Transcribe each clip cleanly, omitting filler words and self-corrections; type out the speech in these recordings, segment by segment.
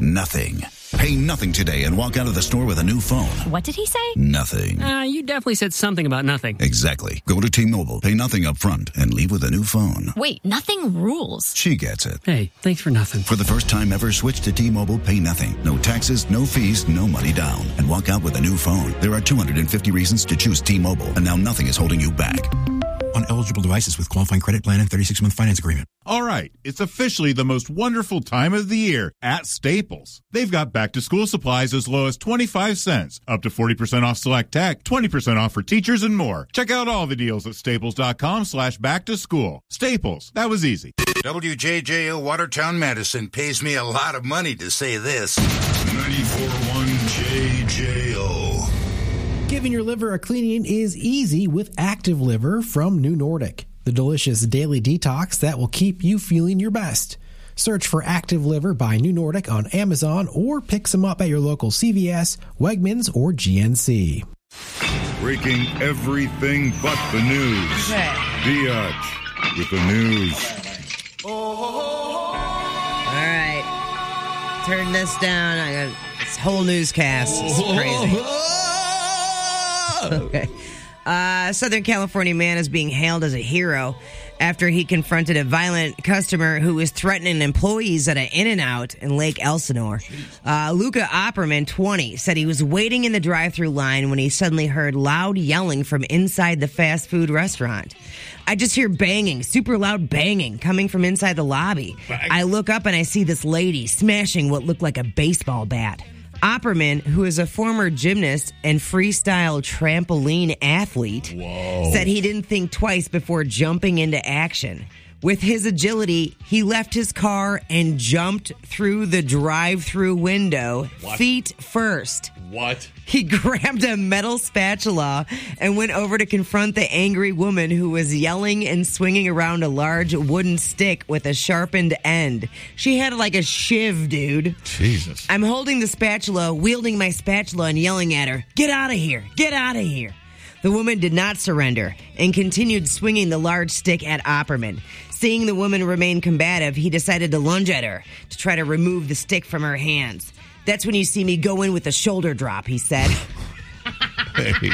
nothing. Pay nothing today and walk out of the store with a new phone. What did he say? Nothing. You definitely said something about nothing. Exactly. Go to T-Mobile, pay nothing up front, and leave with a new phone. Wait, nothing rules. She gets it. Hey, thanks for nothing. For the first time ever, switch to T-Mobile, pay nothing. No taxes, no fees, no money down. And walk out with a new phone. There are 250 reasons to choose T-Mobile, and now nothing is holding you back. On eligible devices with qualifying credit plan and 36-month finance agreement. All right, it's officially the most wonderful time of the year at Staples. They've got back-to-school supplies as low as 25 cents, up to 40% off select tech, 20% off for teachers, and more. Check out all the deals at staples.com/back-to-school. Staples, that was easy. WJJO Watertown, Madison pays me a lot of money to say this. 94.1 JJO. Giving your liver a cleaning is easy with Active Liver from New Nordic, the delicious daily detox that will keep you feeling your best. Search for Active Liver by New Nordic on Amazon or pick some up at your local CVS, Wegmans, or GNC. Breaking everything but the news. Biatch with the news. All right. Turn this down. I got this whole newscast. It's crazy. Okay. Southern California man is being hailed as a hero after he confronted a violent customer who was threatening employees at an In-N-Out in Lake Elsinore. Luca Opperman, 20, said he was waiting in the drive-thru line when he suddenly heard loud yelling from inside the fast food restaurant. I just hear banging, super loud banging coming from inside the lobby. I look up and I see this lady smashing what looked like a baseball bat. Opperman, who is a former gymnast and freestyle trampoline athlete, said he didn't think twice before jumping into action. With his agility, he left his car and jumped through the drive-thru window, feet first. What? He grabbed a metal spatula and went over to confront the angry woman who was yelling and swinging around a large wooden stick with a sharpened end. She had like a shiv, dude. Jesus. I'm holding the spatula, wielding my spatula and yelling at her, "Get out of here! Get out of here!" The woman did not surrender and continued swinging the large stick at Opperman. Seeing the woman remain combative, he decided to lunge at her to try to remove the stick from her hands. That's when you see me go in with a shoulder drop, he said. Hey.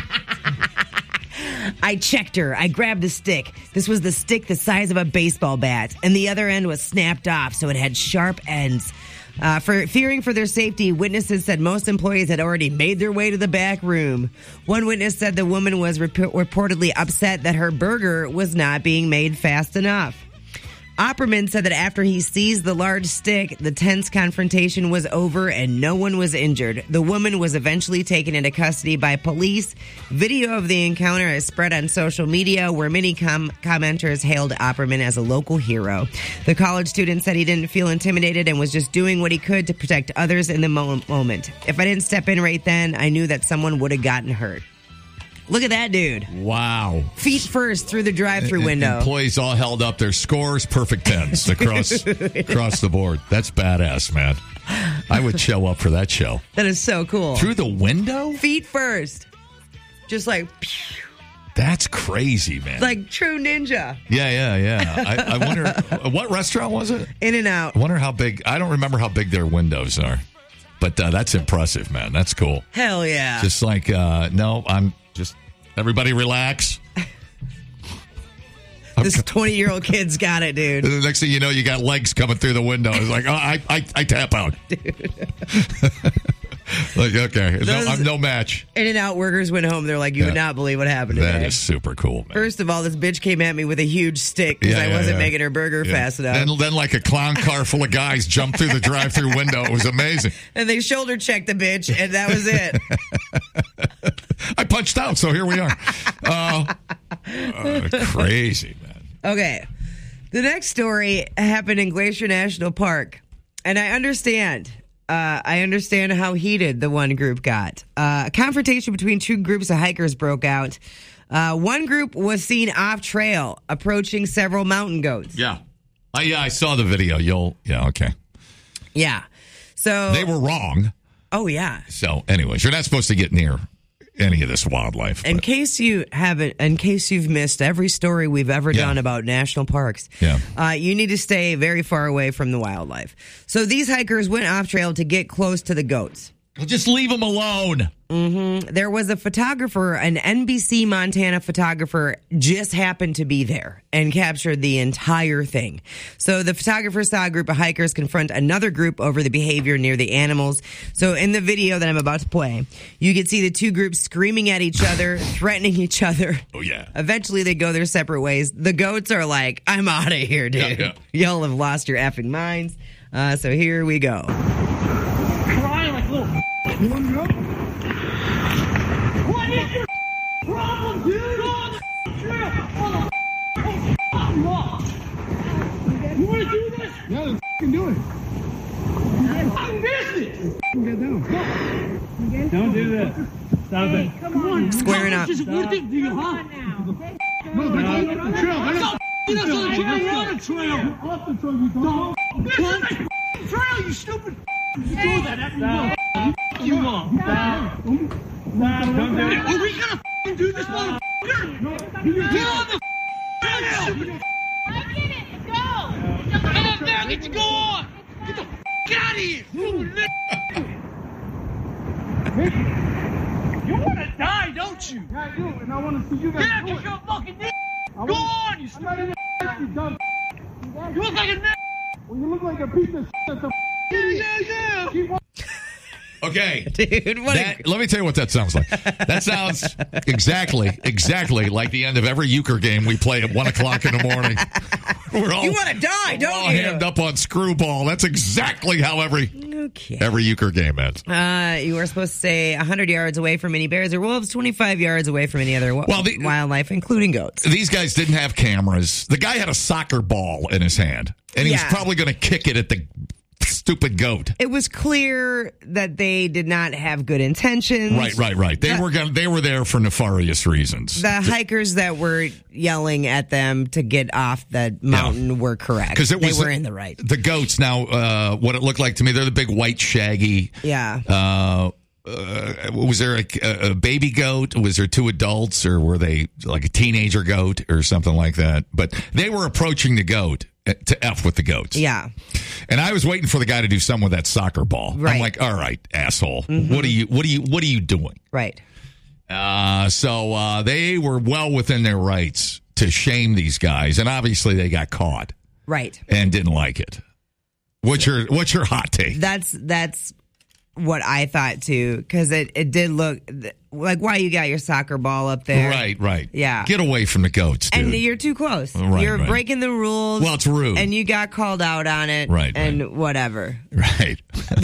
I checked her. I grabbed the stick. This was the stick the size of a baseball bat, and the other end was snapped off, so it had sharp ends. Fearing for their safety, witnesses said most employees had already made their way to the back room. One witness said the woman was reportedly upset that her burger was not being made fast enough. Opperman said that after he seized the large stick, the tense confrontation was over and no one was injured. The woman was eventually taken into custody by police. Video of the encounter is spread on social media, where many commenters hailed Opperman as a local hero. The college student said he didn't feel intimidated and was just doing what he could to protect others in the moment. If I didn't step in right then, I knew that someone would have gotten hurt. Look at that dude. Wow. Feet first through the drive-thru window. Employees all held up their scores, perfect tens across the board. That's badass, man. I would show up for that show. That is so cool. Through the window? Feet first. Just like... Pew. That's crazy, man. Like true ninja. Yeah. I wonder, what restaurant was it? In-N-Out. I wonder how big, I don't remember how big their windows are. But that's impressive, man. That's cool. Hell yeah. Just like, no, I'm just, everybody relax. This 20-year-old kid's got it, dude. The next thing you know, you got legs coming through the window. It's like, oh, I tap out. Dude. Like, okay, I'm no match. In-N-Out workers went home. They're like, you would not believe what happened today. That is super cool, man. First of all, this bitch came at me with a huge stick because I wasn't making her burger fast enough. And then like a clown car full of guys jumped through the drive-thru window. It was amazing. And they shoulder checked the bitch, and that was it. I punched out, so here we are. Crazy, man. Okay. The next story happened in Glacier National Park. And I understand how heated the one group got. A confrontation between two groups of hikers broke out. One group was seen off trail approaching several mountain goats. Yeah. I saw the video. Okay. Yeah. So they were wrong. Oh, yeah. So anyways, you're not supposed to get near any of this wildlife. In case you've missed every story we've ever done about national parks, you need to stay very far away from the wildlife. So these hikers went off trail to get close to the goats. Well, just leave them alone. Mm-hmm. There was a photographer, an NBC Montana photographer, just happened to be there and captured the entire thing. So the photographer saw a group of hikers confront another group over the behavior near the animals. So in the video that I'm about to play, you can see the two groups screaming at each other, threatening each other. Oh, yeah. Eventually, they go their separate ways. The goats are like, I'm out of here, dude. Yeah. Y'all have lost your effing minds. So here we go. Crying like little. You want to go? What is your problem, dude? Go on the trail. You want to do this? Yeah, let's do it. I'm business. Get down. Don't do this. Stop it. Come on. Squaring up. Just worth it to you, huh? No, they're on the trail. They're on the trail. Off the trail, you don't. This is the trail, you stupid. You do that after you want. Stop. Don't do it. Are we gonna do this, motherfucker? No. Get on the trail. I get it. Go. Get up there. Get you go on. Get the out of here. You want to die, don't you? Yeah, I do, and I want to see you guys. Yeah, because you're a fucking n***. Go on, you stupid. You dumb. You look like a n***. Well, you look like a piece of shit that's a yeah. Okay. Dude, let me tell you what that sounds like. That sounds exactly like the end of every euchre game we play at 1 o'clock in the morning. We're all, you want to die, don't all you? hammed up on screwball. That's exactly how every euchre game ends. You were supposed to stay 100 yards away from any bears or wolves, 25 yards away from any other wildlife, including goats. These guys didn't have cameras. The guy had a soccer ball in his hand, and he was probably going to kick it at the stupid goat. It was clear that they did not have good intentions. Right. They were there for nefarious reasons. The hikers that were yelling at them to get off the mountain were correct. Because they were in the right. The goats, now, what it looked like to me, they're the big white shaggy. Yeah. Was there a baby goat? Was there two adults, or were they like a teenager goat or something like that? But they were approaching the goat to F with the goats. Yeah. And I was waiting for the guy to do something with that soccer ball. Right. I'm like, all right, asshole. Mm-hmm. What are you doing? Right. So they were well within their rights to shame these guys, and obviously they got caught. Right. And didn't like it. What's your hot take? That's what I thought too, because it did look like, why you got your soccer ball up there? Right. Yeah. Get away from the goats, dude. And you're too close. Right, you're breaking the rules. Well, it's rude. And you got called out on it. Right. And whatever. Right.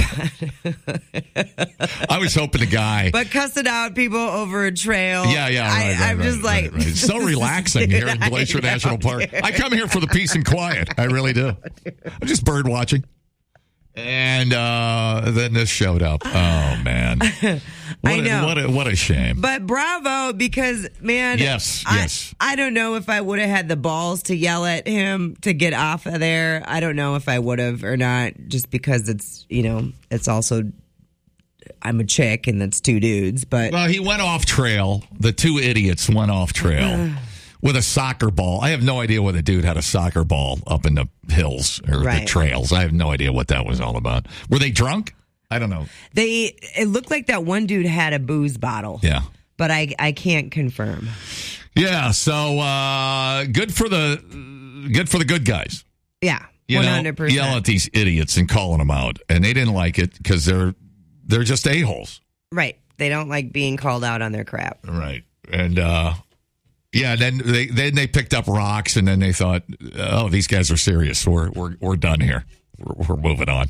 I was hoping the guy. But cussing out people over a trail. Yeah. I'm just like. Right. It's so relaxing here in Glacier National Park. I come here for the peace and quiet. I really do. I'm just bird watching. And then this showed up. Oh, man. I know. What a shame. But bravo, because, man. Yes. I don't know if I would have had the balls to yell at him to get off of there. I don't know if I would have or not, just because it's also, I'm a chick and that's two dudes. But well, he went off trail. The two idiots went off trail. With a soccer ball. I have no idea why the dude had a soccer ball up in the hills or the trails. I have no idea what that was all about. Were they drunk? I don't know. It looked like that one dude had a booze bottle. Yeah. But I can't confirm. Yeah, so good for the good guys. Yeah. 100%. Yell at these idiots and calling them out. And they didn't like it because they're just a-holes. Right. They don't like being called out on their crap. Right. And then they picked up rocks, and then they thought, "Oh, these guys are serious. We're done here. We're moving on."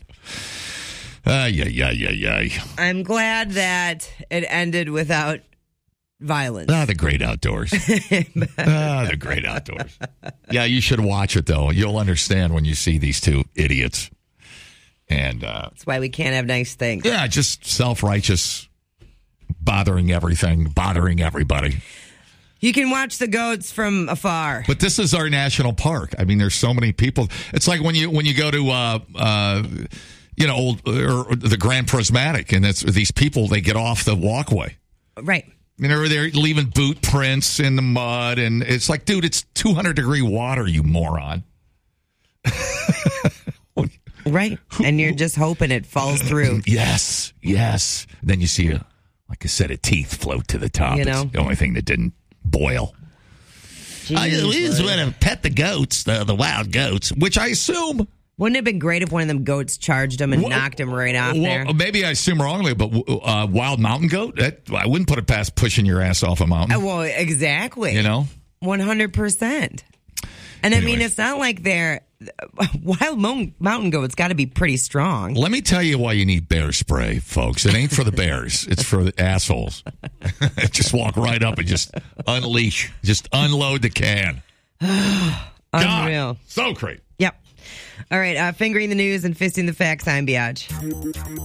Yeah. I'm glad that it ended without violence. The great outdoors. The great outdoors. Yeah, you should watch it though. You'll understand when you see these two idiots. And that's why we can't have nice things. Yeah, just self-righteous, bothering everything, bothering everybody. You can watch the goats from afar. But this is our national park. I mean, there's so many people. It's like when you go to the Grand Prismatic, and it's these people, they get off the walkway. Right. You know, they're leaving boot prints in the mud, and it's like, dude, it's 200-degree water, you moron. Right. And you're just hoping it falls through. Yes. Then you see, like I said, a teeth float to the top. You know? It's the only thing that didn't boil. I just want to pet the goats, the wild goats, which I assume. Wouldn't it have been great if one of them goats charged him and knocked him right off there? Maybe I assume wrongly, but wild mountain goat? I wouldn't put it past pushing your ass off a mountain. Well, exactly. You know? 100%. And I mean, it's not like they're wild mountain goats got to be pretty strong. Let me tell you why you need bear spray, folks. It ain't for the bears. It's for the assholes. Just walk right up and just unleash. Just unload the can. Unreal. God, so great. Yep. All right. Fingering the news and fisting the facts. I'm Biatch.